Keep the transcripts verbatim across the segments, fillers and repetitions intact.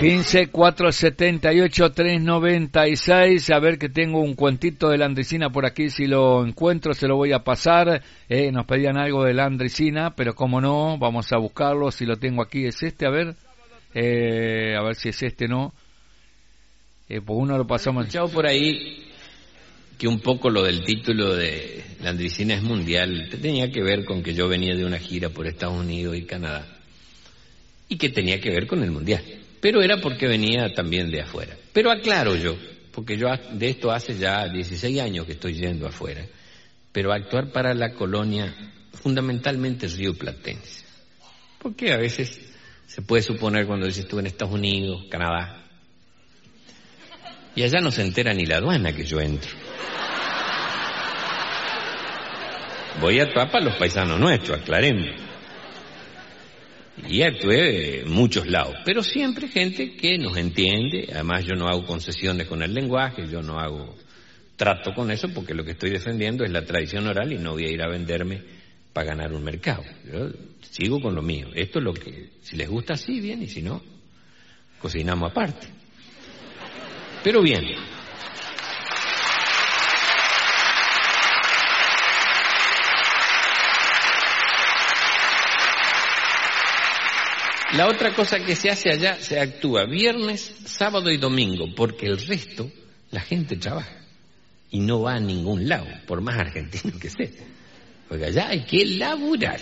quince, cuatrocientos setenta y ocho, trescientos noventa y seis. A ver que tengo un cuentito de la Andresina por aquí, si lo encuentro se lo voy a pasar. Eh, nos pedían algo de la Andresina, pero como no, vamos a buscarlo. Si lo tengo aquí, es este, a ver. Eh, a ver si es este, no. Eh, pues uno lo pasamos. He escuchado por ahí que un poco lo del título de la Andresina es mundial tenía que ver con que yo venía de una gira por Estados Unidos y Canadá y que tenía que ver con el mundial, pero era porque venía también de afuera. Pero aclaro yo, porque yo de esto hace ya dieciséis años que estoy yendo afuera, pero actuar para la colonia fundamentalmente rioplatense, porque a veces se puede suponer cuando dices tú en Estados Unidos, Canadá, y allá no se entera ni la aduana que yo entro. Voy a actuar para los paisanos nuestros, aclaremos. Y actué en muchos lados, pero siempre gente que nos entiende. Además yo no hago concesiones con el lenguaje, yo no hago trato con eso, porque lo que estoy defendiendo es la tradición oral y no voy a ir a venderme para ganar un mercado. Yo sigo con lo mío. Esto es lo que, si les gusta así, bien, y si no, cocinamos aparte. Pero bien. La otra cosa que se hace allá, se actúa viernes, sábado y domingo, porque el resto la gente trabaja y no va a ningún lado, por más argentino que sea. Porque allá hay que laburar.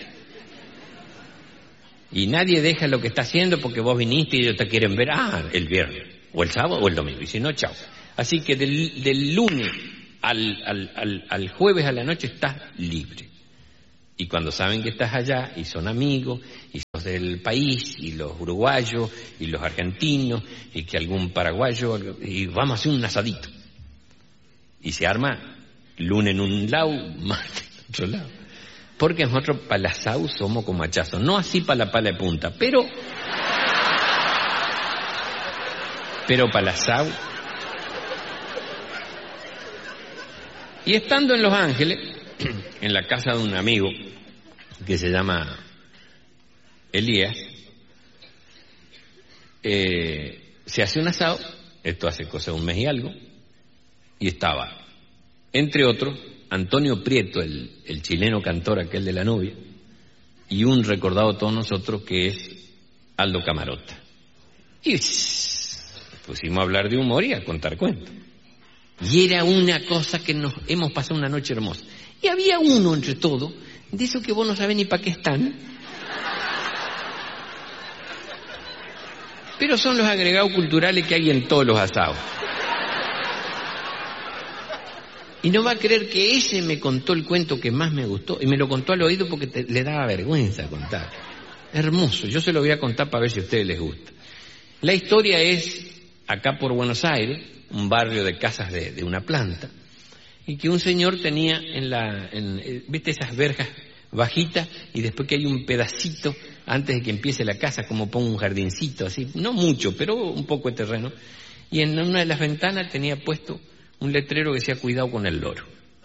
Y nadie deja lo que está haciendo porque vos viniste y ellos te quieren ver, ah, el viernes, o el sábado o el domingo, y si no, chao. Así que del, del lunes al, al, al, al jueves a la noche estás libre. Y cuando saben que estás allá y son amigos, y sos del país, y los uruguayos, y los argentinos, y que algún paraguayo, y vamos a hacer un asadito. Y se arma lunes en un lado, martes en otro lado. Porque nosotros para el asado somos como hachazos, no así para la pala de punta, pero... Pero para el asado... Y estando en Los Ángeles, en la casa de un amigo que se llama Elías, eh, se hace un asado, esto hace cosa de un mes y algo, y estaba, entre otros, Antonio Prieto, el, el chileno cantor aquel de La Novia, y un recordado todos nosotros que es Aldo Camarota. Y pusimos a hablar de humor y a contar cuentos. Y era una cosa que nos hemos pasado una noche hermosa. Y había uno entre todos, de esos que vos no sabés ni para qué están, pero son los agregados culturales que hay en todos los asados. Y no va a creer que ese me contó el cuento que más me gustó, y me lo contó al oído porque te, le daba vergüenza contar. Hermoso, yo se lo voy a contar para ver si a ustedes les gusta. La historia es acá por Buenos Aires, un barrio de casas de, de una planta, y que un señor tenía en la, en, ¿viste esas verjas bajitas? Y después que hay un pedacito, antes de que empiece la casa, como pongo un jardincito, así, no mucho, pero un poco de terreno, y en una de las ventanas tenía puesto un letrero que decía, cuidado con el loro.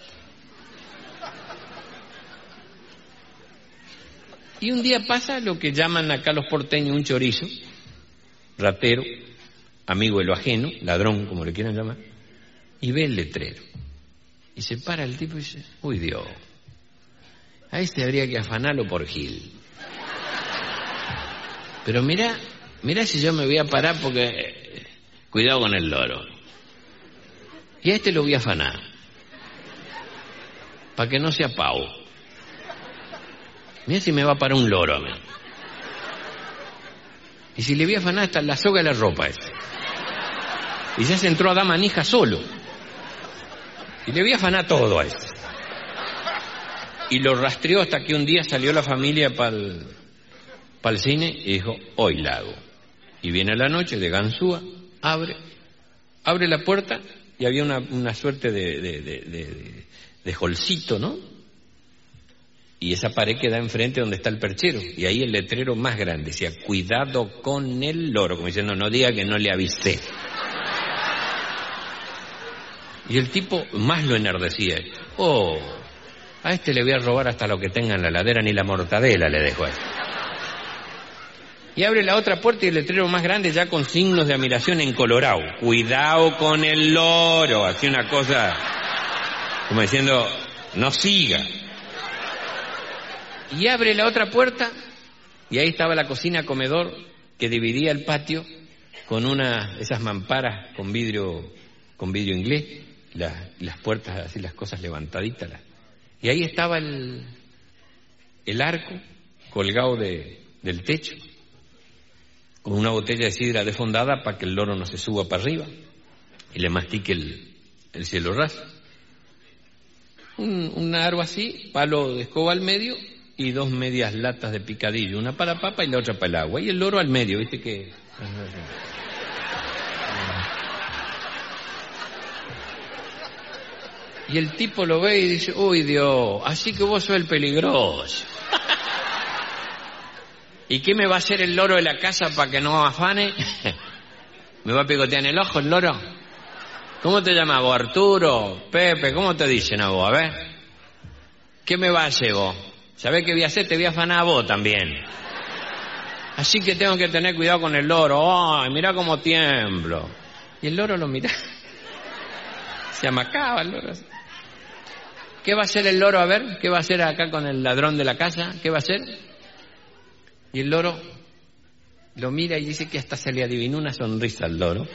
Y un día pasa lo que llaman acá los porteños un chorizo, ratero, amigo de lo ajeno, ladrón, como le quieran llamar, y ve el letrero. Y se para el tipo y dice, uy Dios, a este habría que afanarlo por Gil. Pero mirá, mirá si yo me voy a parar porque, eh, cuidado con el loro. Y a este lo voy a afanar, para que no sea pavo. Mirá si me va a parar un loro a mí. Y si le voy a afanar hasta la soga de la ropa ese. Y ya se entró a dar manija solo. Y le voy a afanar todo a ese. Y lo rastreó hasta que un día salió la familia para el pa cine y dijo, hoy la hago. Y viene a la noche de ganzúa, abre, abre la puerta y había una, una suerte de, de, de, de, de holcito, ¿no? Y esa pared queda enfrente donde está el perchero. Y ahí el letrero más grande decía, cuidado con el loro. Como diciendo, no diga que no le avisé. Y el tipo más lo enardecía. Oh, a este le voy a robar hasta lo que tenga en la heladera, ni la mortadela le dejo a este. Y abre la otra puerta y el letrero más grande ya con signos de admiración en colorado. Cuidado con el loro. Así una cosa como diciendo, no siga. Y abre la otra puerta y ahí estaba la cocina comedor que dividía el patio con una esas mamparas con vidrio con vidrio inglés, las, las puertas así, las cosas levantaditas. Las, y ahí estaba el, el arco colgado de, del techo, con una botella de sidra desfondada para que el loro no se suba para arriba y le mastique el, el cielo raso. Un, un aro así, palo de escoba al medio y dos medias latas de picadillo, una para papa y la otra para el agua. Y el loro al medio, ¿viste que? Y el tipo lo ve y dice, uy Dios, así que vos sos el peligroso. ¿Y qué me va a hacer el loro de la casa para que no afane? ¿Me va a picotear en el ojo el loro? ¿Cómo te llamas vos, Arturo? Pepe, ¿cómo te dicen a vos? A ver. ¿Qué me va a hacer vos? ¿Sabés qué voy a hacer? Te voy a afanar a vos también. Así que tengo que tener cuidado con el loro. Ay, mirá cómo tiemblo. Y el loro lo mira. Se amacaba el loro. ¿Qué va a hacer el loro? A ver, ¿qué va a hacer acá con el ladrón de la casa? ¿Qué va a hacer? Y el loro lo mira y dice que hasta se le adivinó una sonrisa al loro.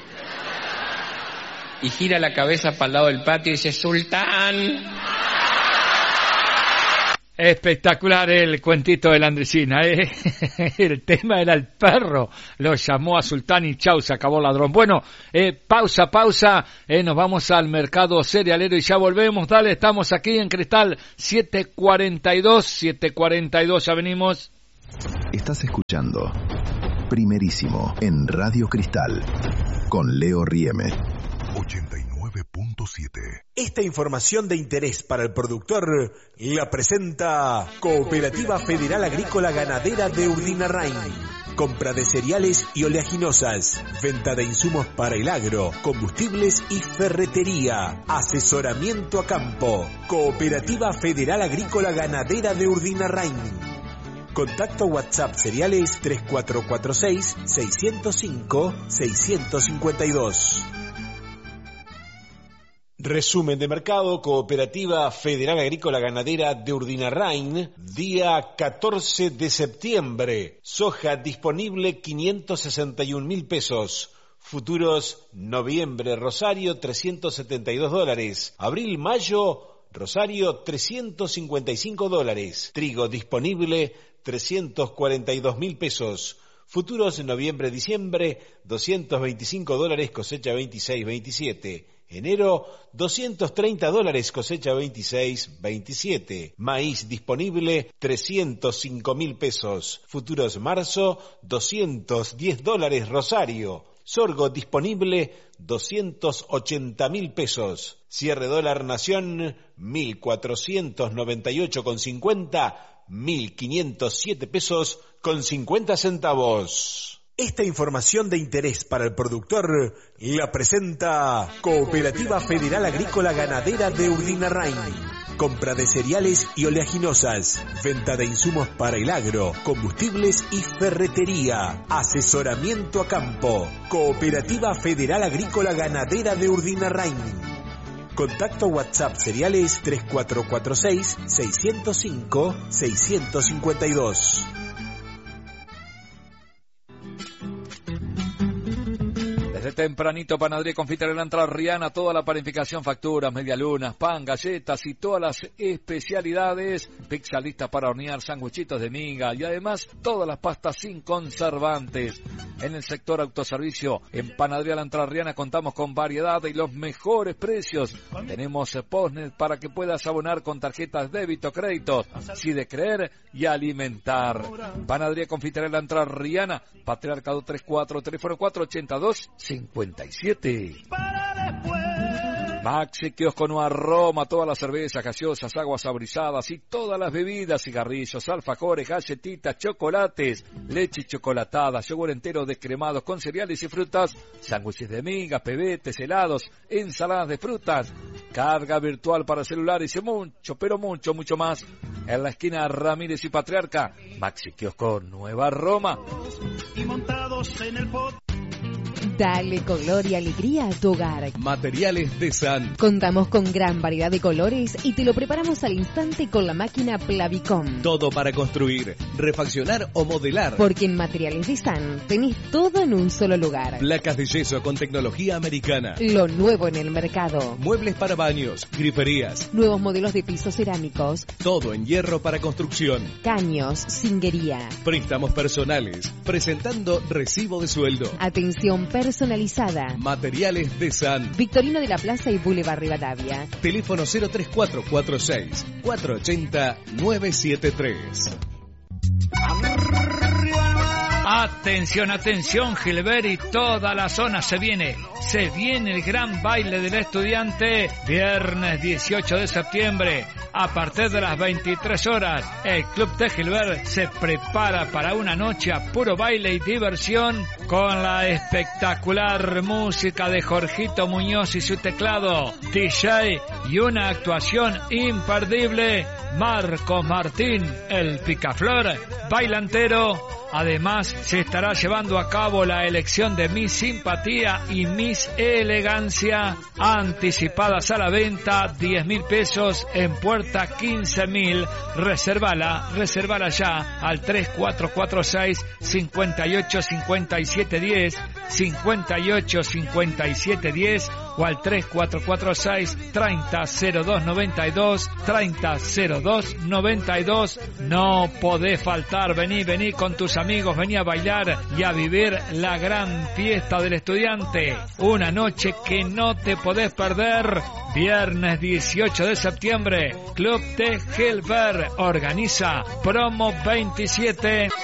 Y gira la cabeza para el lado del patio y dice, ¡Sultán! Espectacular el cuentito de la Andresina, ¿eh? El tema era el perro, lo llamó a Sultán y chau, se acabó ladrón. Bueno, eh, pausa, pausa, eh, nos vamos al mercado cerealero y ya volvemos. Dale, estamos aquí en Cristal siete cuarenta y dos, siete cuarenta y dos, ya venimos. Estás escuchando Primerísimo en Radio Cristal con Leo Rieme. ochenta y nueve punto siete. Esta información de interés para el productor la presenta Cooperativa Federal Agrícola Ganadera de Urdinarrain. Compra de cereales y oleaginosas, venta de insumos para el agro, combustibles y ferretería, asesoramiento a campo. Cooperativa Federal Agrícola Ganadera de Urdinarrain. Contacto WhatsApp cereales tres cuatro cuatro seis, seis cero cinco, seis cinco dos. Resumen de mercado, Cooperativa Federal Agrícola Ganadera de Urdinarrain, día catorce de septiembre. Soja disponible quinientos sesenta y un mil pesos. Futuros noviembre, Rosario trescientos setenta y dos dólares. Abril, mayo, Rosario trescientos cincuenta y cinco dólares. Trigo disponible trescientos cuarenta y dos mil pesos. Futuros noviembre, diciembre, doscientos veinticinco dólares, cosecha veintiséis veintisiete. Enero, doscientos treinta dólares, cosecha veintiséis veintisiete. Maíz disponible, trescientos cinco mil pesos. Futuros marzo, doscientos diez dólares, Rosario. Sorgo disponible, doscientos ochenta mil pesos. Cierre dólar nación, mil cuatrocientos noventa y ocho con cincuenta, mil quinientos siete pesos con cincuenta centavos. Esta información de interés para el productor la presenta Cooperativa Federal Agrícola Ganadera de Urdinarrain. Compra de cereales y oleaginosas, venta de insumos para el agro, combustibles y ferretería, asesoramiento a campo. Cooperativa Federal Agrícola Ganadera de Urdinarrain. Contacto WhatsApp cereales tres cuatro cuatro seis, seis cero cinco, seis cinco dos. Desde tempranito, Panadería Confitería La Entrerriana, toda la panificación, facturas, medialunas, pan, galletas y todas las especialidades, pizza lista para hornear, sanguichitos de miga y además todas las pastas sin conservantes. En el sector autoservicio, en Panadería La Entrerriana contamos con variedad y los mejores precios. Tenemos postnet para que puedas abonar con tarjetas débito, crédito, así de creer y alimentar. Panadería Confitería La Entrerriana, Patriarcado treinta y cuatro, teléfono cuatro ochenta y dos, cincuenta y siete. Maxi Kiosco No Aroma, todas las cervezas, gaseosas, aguas saborizadas y todas las bebidas, cigarrillos, alfajores, galletitas, chocolates, leche chocolatada, yogur entero descremados con cereales y frutas, sándwiches de migas, pebetes, helados, ensaladas de frutas, carga virtual para celulares y mucho, pero mucho, mucho más. en la esquina Ramírez y Patriarca. Maxi Kiosco Nueva Roma. Y montados en el pot. Dale color y alegría a tu hogar. Materiales de San. Contamos con gran variedad de colores y te lo preparamos al instante con la máquina Plavicom. Todo para construir, refaccionar o modelar. Porque en Materiales de San tenés todo en un solo lugar. Placas de yeso con tecnología americana. Lo nuevo en el mercado. Muebles para baños, griferías. Nuevos modelos de pisos cerámicos. Todo en hierro para construcción. Caños, cinguería. Préstamos personales, presentando recibo de sueldo. Atención personalizada. Materiales de San. Victorino de la Plaza y Boulevard Rivadavia. Teléfono cero tres cuatro cuatro seis cuatro ocho cero nueve siete tres. Atención, atención, Gilbert y toda la zona, se viene, se viene el gran baile del estudiante, viernes dieciocho de septiembre, a partir de las veintitrés horas, el Club de Gilbert se prepara para una noche a puro baile y diversión, con la espectacular música de Jorgito Muñoz y su teclado, D J y una actuación imperdible, Marcos Martín, el picaflor, bailantero. Además, se estará llevando a cabo la elección de Miss Simpatía y Miss Elegancia, anticipadas a la venta, diez mil pesos, en puerta quince mil. Reservala, reservala ya al tres cuatro cuatro seis, cinco ocho cinco siete uno cero, cinco ocho cinco siete uno cero o al tres cuatro cuatro seis, treinta cero dos noventa y dos, treinta cero dos noventa y dos. No podés faltar, vení, vení con tus amigos, vení a bailar y a vivir la gran fiesta del estudiante. Una noche que no te podés perder. Viernes dieciocho de septiembre, Club de Gilbert organiza Promo veintisiete.